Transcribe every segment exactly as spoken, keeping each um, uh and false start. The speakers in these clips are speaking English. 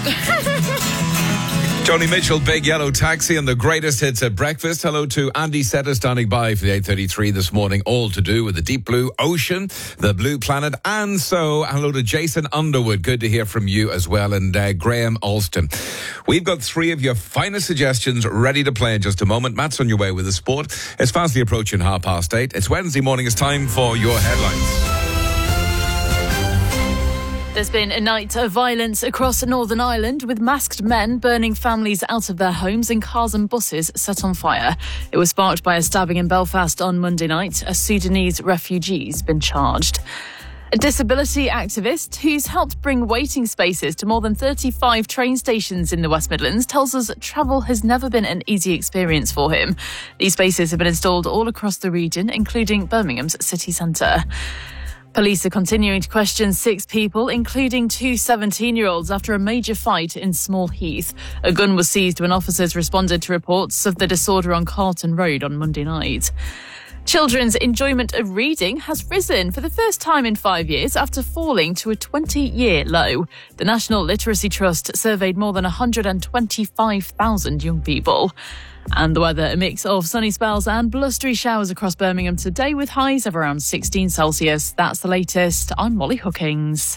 Joni Mitchell, Big Yellow Taxi, and the greatest hits at breakfast. Hello to Andy Setter standing by for the eight thirty-three this morning, all to do with the deep blue ocean, the blue planet, and so hello to Jason Underwood. Good to hear from you as well, and uh, Graham Alston. We've got three of your finest suggestions ready to play in just a moment. Matt's on your way with the sport. It's fastly approaching half past eight. It's Wednesday morning. It's time for your headlines. There's been a night of violence across Northern Ireland with masked men burning families out of their homes and cars and buses set on fire. It was sparked by a stabbing in Belfast on Monday night. A Sudanese refugee's been charged. A disability activist who's helped bring waiting spaces to more than thirty-five train stations in the West Midlands tells us travel has never been an easy experience for him. These spaces have been installed all across the region, including Birmingham's city centre. Police are continuing to question six people, including two seventeen-year-olds, after a major fight in Small Heath. A gun was seized when officers responded to reports of the disorder on Carlton Road on Monday night. Children's enjoyment of reading has risen for the first time in five years after falling to a twenty-year low. The National Literacy Trust surveyed more than one hundred twenty-five thousand young people. And the weather, a mix of sunny spells and blustery showers across Birmingham today with highs of around sixteen Celsius. That's the latest. I'm Molly Hookings.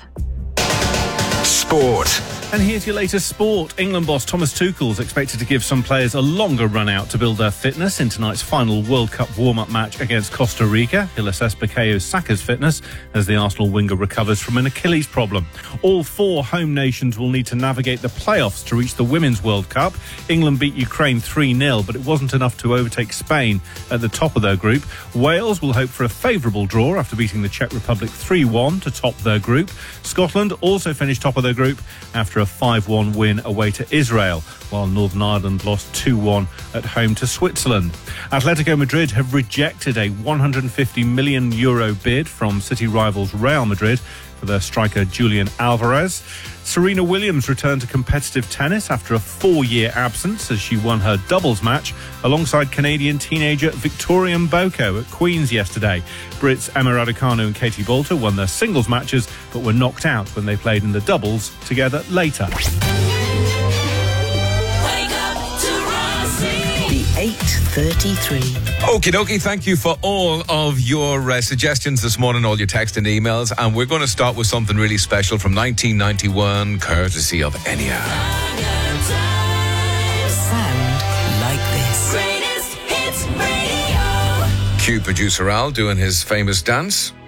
Sport. And here's your latest sport. England boss Thomas Tuchel's expected to give some players a longer run out to build their fitness in tonight's final World Cup warm-up match against Costa Rica. He'll assess Bukayo Saka's fitness as the Arsenal winger recovers from an Achilles problem. All four home nations will need to navigate the playoffs to reach the Women's World Cup. England beat Ukraine three nil, but it wasn't enough to overtake Spain at the top of their group. Wales will hope for a favourable draw after beating the Czech Republic three one to top their group. Scotland also finished top of their group after a five one win away to Israel, while Northern Ireland lost two one at home to Switzerland. Atletico Madrid have rejected a one hundred fifty million euro bid from city rivals Real Madrid for their striker Julian Alvarez. Serena Williams returned to competitive tennis after a four-year absence as she won her doubles match alongside Canadian teenager Victoria Mboko at Queen's yesterday. Brits Emma Raducanu and Katie Boulter won their singles matches but were knocked out when they played in the doubles together later. eight thirty-three. Okie dokie, thank you for all of your uh, suggestions this morning, all your text and emails. And we're going to start with something really special from nineteen ninety-one, courtesy of Enya. Sound like this. Cue producer Al doing his famous dance.